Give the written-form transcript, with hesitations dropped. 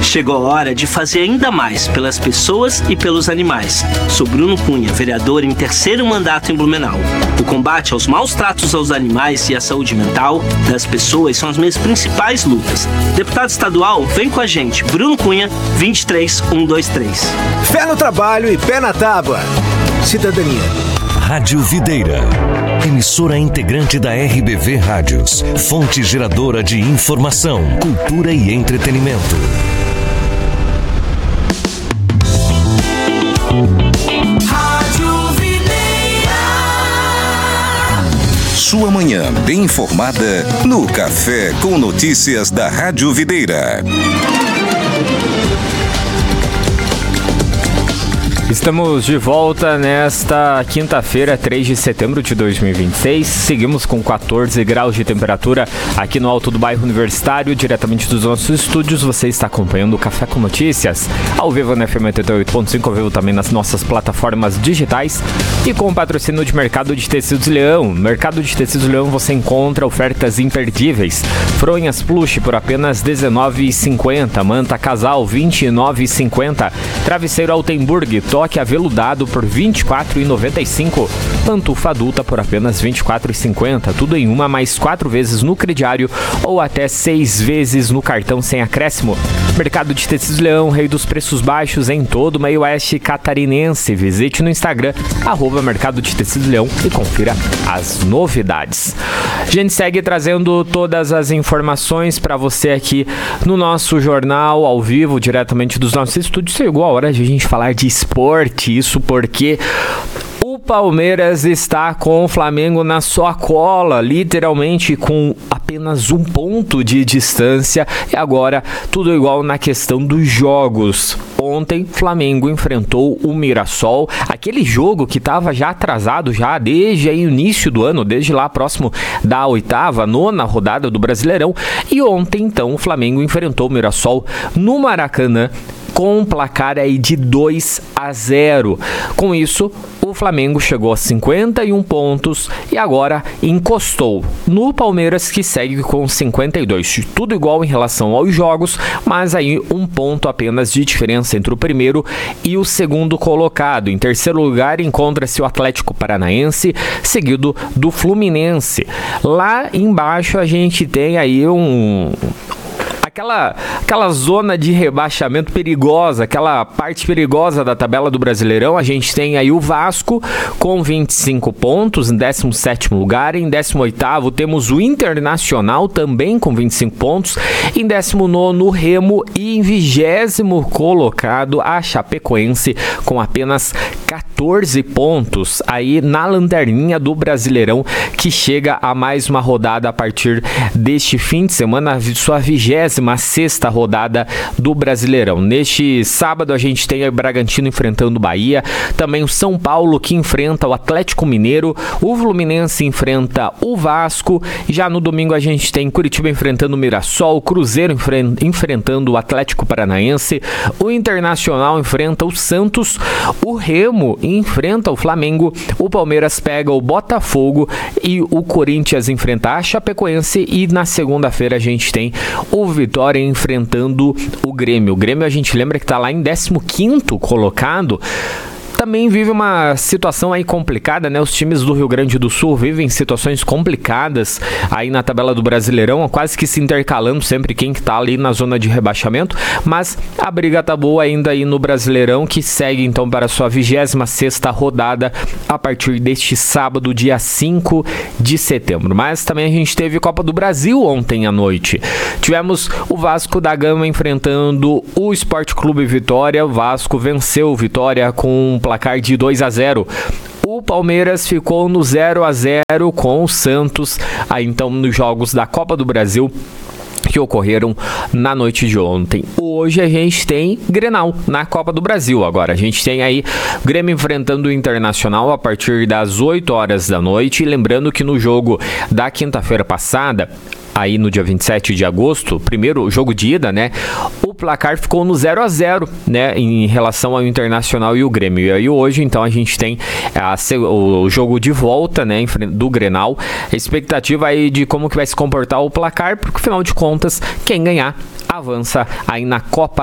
Chegou a hora de fazer ainda mais pelas pessoas e pelos animais. Sou Bruno Cunha, vereador em terceiro mandato em Blumenau. O combate aos maus tratos aos animais e a saúde mental das pessoas são as minhas principais lutas. Deputado estadual, vem com a gente. Bruno Cunha, 23123. Fé no trabalho e pé na tábua. Cidadania. Rádio Videira, emissora integrante da RBV Rádios, fonte geradora de informação, cultura e entretenimento. Rádio Videira. Sua manhã bem informada no Café com Notícias da Rádio Videira. Estamos de volta nesta quinta-feira, 3 de setembro de 2026. Seguimos com 14 graus de temperatura aqui no alto do bairro Universitário, diretamente dos nossos estúdios. Você está acompanhando o Café com Notícias, ao vivo na FM 88.5, ao vivo também nas nossas plataformas digitais e com o patrocínio de Mercado de Tecidos Leão. Mercado de Tecidos Leão você encontra ofertas imperdíveis. Fronhas plush por apenas R$19,50, manta casal R$29,50, travesseiro Altenburg toque aveludado por R$24,95, pantufa adulta por apenas R$24,50, tudo em uma, mais 4 vezes no crediário ou até 6 vezes no cartão sem acréscimo. Mercado de Tecidos Leão, rei dos preços baixos em todo o meio oeste catarinense. Visite no Instagram, @Mercado de Tecidos Leão, e confira as novidades. A gente segue trazendo todas as informações para você aqui no nosso jornal, ao vivo, diretamente dos nossos estúdios. Chegou a hora de a gente falar de esporte, isso porque o Palmeiras está com o Flamengo na sua cola, literalmente com apenas 1 ponto de distância, e agora tudo igual na questão dos jogos. Ontem, Flamengo enfrentou o Mirassol, aquele jogo que estava já atrasado já desde o início do ano, desde lá próximo da 8ª, 9ª rodada do Brasileirão, e ontem então o Flamengo enfrentou o Mirassol no Maracanã, com um placar aí de 2-0. Com isso, o Flamengo chegou a 51 pontos e agora encostou no Palmeiras, que segue com 52. Tudo igual em relação aos jogos, mas aí 1 ponto apenas de diferença entre o primeiro e o segundo colocado. Em terceiro lugar encontra-se o Atlético Paranaense, seguido do Fluminense. Lá embaixo a gente tem aí aquela zona de rebaixamento perigosa, aquela parte perigosa da tabela do Brasileirão. A gente tem aí o Vasco com 25 pontos em 17º lugar. Em 18º temos o Internacional também com 25 pontos. Em 19º o Remo, e em 20º colocado a Chapecoense com apenas 14 pontos aí na lanterninha do Brasileirão, que chega a mais uma rodada a partir deste fim de semana, sua 26ª rodada do Brasileirão. Neste sábado a gente tem o Bragantino enfrentando o Bahia, também o São Paulo que enfrenta o Atlético Mineiro, o Fluminense enfrenta o Vasco, e já no domingo a gente tem Curitiba enfrentando o Mirassol, o Cruzeiro enfrentando o Atlético Paranaense, o Internacional enfrenta o Santos, o Remo enfrenta o Flamengo, o Palmeiras pega o Botafogo e o Corinthians enfrenta a Chapecoense, e na segunda-feira a gente tem o Vitória enfrentando o Grêmio. O Grêmio, a gente lembra que está lá em 15º colocado. Também vive uma situação aí complicada, né? Os times do Rio Grande do Sul vivem situações complicadas aí na tabela do Brasileirão, quase que se intercalando sempre quem que tá ali na zona de rebaixamento, mas a briga tá boa ainda aí no Brasileirão, que segue então para a sua 26ª rodada a partir deste sábado, dia 5 de setembro. Mas também a gente teve Copa do Brasil ontem à noite. Tivemos o Vasco da Gama enfrentando o Sport Clube Vitória. O Vasco venceu o Vitória com um placar de 2-0. O Palmeiras ficou no 0-0 com o Santos, aí então nos jogos da Copa do Brasil que ocorreram na noite de ontem. Hoje a gente tem Grenal na Copa do Brasil. Agora a gente tem aí Grêmio enfrentando o Internacional a partir das 8 horas da noite. E lembrando que no jogo da quinta-feira passada, aí no dia 27 de agosto, primeiro jogo de ida, né? O placar ficou no 0-0, né? Em relação ao Internacional e o Grêmio. E aí hoje, então, a gente tem o jogo de volta, né? Do Grenal. A expectativa aí de como que vai se comportar o placar, porque, afinal de contas, quem ganhar avança aí na Copa